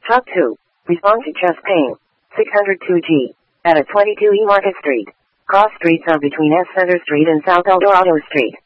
Talk to. Respond to chest pain. 602G. At a 22E Market Street. Cross streets are between S Center Street and South Eldorado Street.